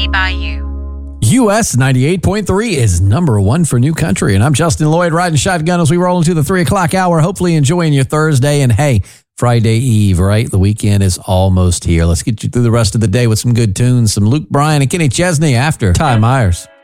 by you. US 98.3 is number one for new country. And I'm Justin Lloyd, riding shotgun as we roll into the 3 o'clock hour, hopefully enjoying your Thursday. And hey, Friday Eve, right? The weekend is almost here. Let's get you through the rest of the day with some good tunes, some Luke Bryan and Kenny Chesney after Ty Myers.